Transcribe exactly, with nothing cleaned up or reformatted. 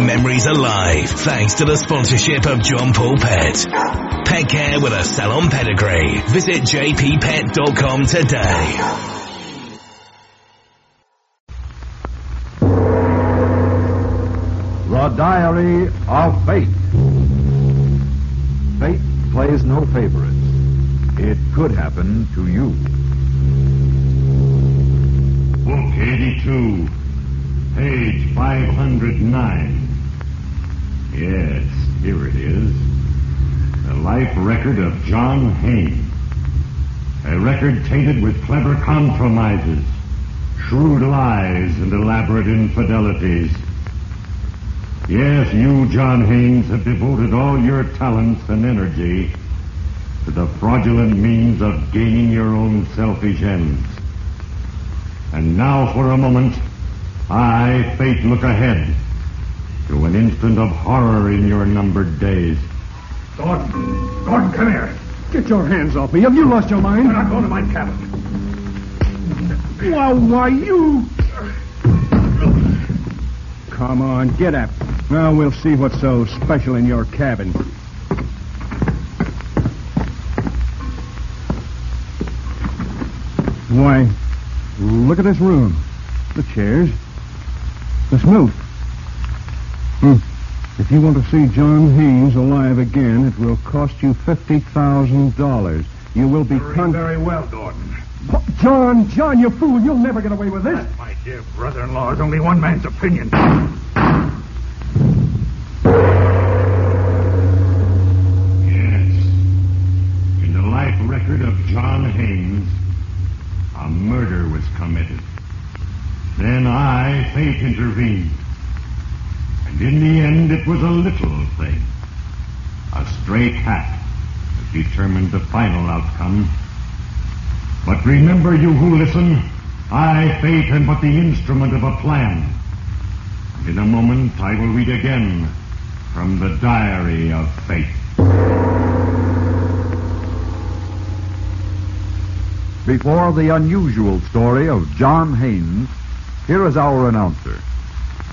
memories alive thanks to the sponsorship of John Paul Pet. Pet care with a salon pedigree. Visit j p pet dot com today. The Diary of Fate. Fate plays no favorites. It could happen to you. Book eighty-two, page five hundred nine. Yes, here it is. The life record of John Haynes. A record tainted with clever compromises, shrewd lies, and elaborate infidelities. Yes, you, John Haynes, have devoted all your talents and energy to the fraudulent means of gaining your own selfish ends. And now, for a moment, I, Fate, look ahead to an instant of horror in your numbered days. Gordon, Gordon, come here. Get your hands off me. Have you lost your mind? I'm not going to my cabin. Well, why, you... Come on, get up. Now we'll see what's so special in your cabin. Why, look at this room. The chairs. The snoot. Hmm. If you want to see John Haynes alive again, it will cost you fifty thousand dollars. You will be... Very, con- very well, Gordon. Oh, John, John, you fool. You'll never get away with this. That, my dear brother-in-law, is only one man's opinion. Yes. In the life record of John Haynes, a murder was committed. Then I, Fate, intervened. And in the end, it was a little thing. A stray cat that determined the final outcome. But remember, you who listen, I, Fate, am but the instrument of a plan. And in a moment, I will read again from the Diary of Fate. Before the unusual story of John Haynes, here is our announcer.